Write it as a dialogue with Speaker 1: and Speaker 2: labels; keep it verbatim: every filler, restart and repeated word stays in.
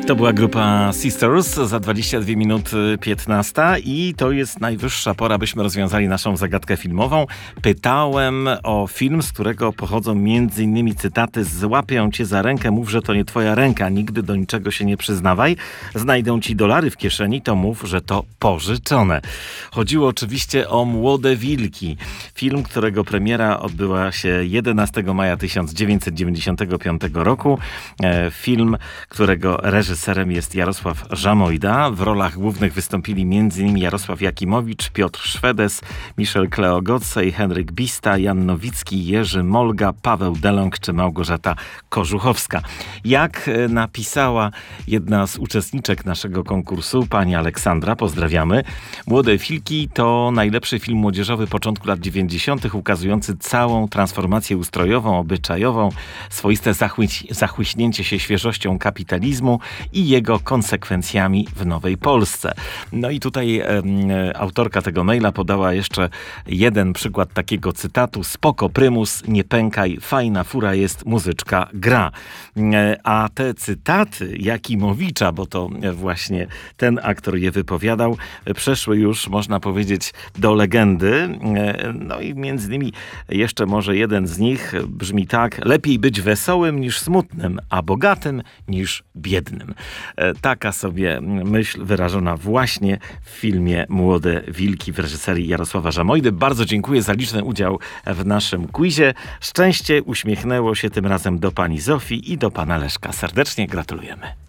Speaker 1: To była grupa Sisters, za dwadzieścia dwie minuty piętnasta i to jest najwyższa pora, byśmy rozwiązali naszą zagadkę filmową. Pytałem o film, z którego pochodzą między innymi cytaty: złapią cię za rękę, mów, że to nie twoja ręka, nigdy do niczego się nie przyznawaj, znajdą ci dolary w kieszeni, to mów, że to pożyczone. Chodziło oczywiście o Młode Wilki. Film, którego premiera odbyła się jedenastego maja tysiąc dziewięćset dziewięćdziesiątego piątego roku. Film, którego reżyserem jest Jarosław Żamojda. W rolach głównych wystąpili m.in. Jarosław Jakimowicz, Piotr Szwedes, Michel Kleogocej, Henryk Bista, Jan Nowicki, Jerzy Molga, Paweł Delong czy Małgorzata Kożuchowska. Jak napisała jedna z uczestniczek naszego konkursu, pani Aleksandra, pozdrawiamy, Młode Wilki to najlepszy film młodzieżowy początku lat dziewięćdziesiątych, ukazujący całą transformację ustrojową, obyczajową, swoiste zachłyś- zachłyśnięcie się świeżością kapitalizmu i jego konsekwencjami w Nowej Polsce. No i tutaj e, autorka tego maila podała jeszcze jeden przykład takiego cytatu: spoko prymus, nie pękaj, fajna fura jest, muzyczka gra. E, a te cytaty Jakimowicza, bo to właśnie ten aktor je wypowiadał, przeszły już, można powiedzieć, do legendy. E, no i między innymi jeszcze może jeden z nich brzmi tak: lepiej być wesołym niż smutnym, a bogatym niż biednym. Taka sobie myśl wyrażona właśnie w filmie Młode Wilki w reżyserii Jarosława Żamojdy. Bardzo dziękuję za liczny udział w naszym quizie. Szczęście uśmiechnęło się tym razem do pani Zofii i do pana Leszka. Serdecznie gratulujemy.